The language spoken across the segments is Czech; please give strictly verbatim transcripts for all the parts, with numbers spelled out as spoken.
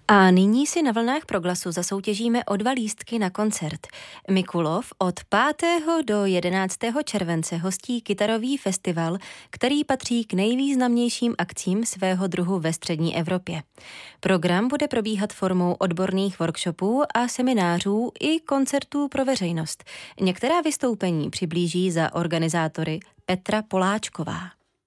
A nyní si na vlnách Proglasu zasoutěžíme o dva lístky na koncert. Mikulov od pátého do jedenáctého července hostí kytarový festival, který patří k nejvýznamnějším akcím svého druhu ve střední Evropě. Program bude probíhat formou odborných workshopů a seminářů i koncertů pro veřejnost. Některá vystoupení přiblíží za organizátory Petra Poláčková.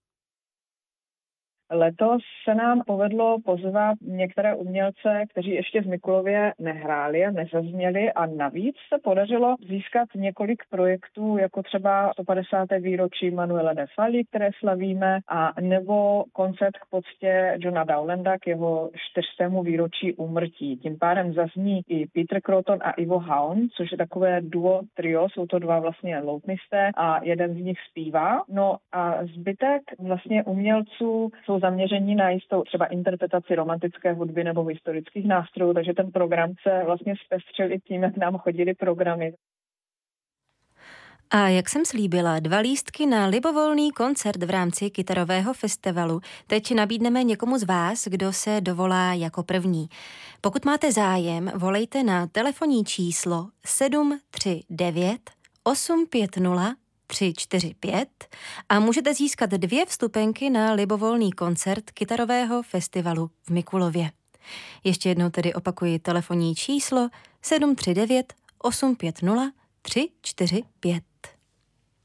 Letos se nám povedlo pozvat některé umělce, kteří ještě v Mikulově nehráli a nezazněli, a navíc se podařilo získat několik projektů, jako třeba sto padesáté výročí Manuela de Falla, které slavíme, a nebo koncert k poctě Johna Dowlanda k jeho čtyřstému výročí úmrtí. Tím pádem zazní i Peter Croton a Ivo Haun, což je takové duo, trio, jsou to dva vlastně loutnisté a jeden z nich zpívá. No a zbytek vlastně umělců jsou zaměření na jistou třeba interpretaci romantické hudby nebo historických nástrojů, takže ten program se vlastně zpestřil i tím, jak nám chodily programy. A jak jsem slíbila, dva lístky na libovolný koncert v rámci kytarového festivalu teď nabídneme někomu z vás, kdo se dovolá jako první. Pokud máte zájem, volejte na telefonní číslo sedm tři devět osm pět nula tři čtyři pět a můžete získat dvě vstupenky na libovolný koncert kytarového festivalu v Mikulově. Ještě jednou tedy opakuji telefonní číslo sedm tři devět osm pět nula tři čtyři pět.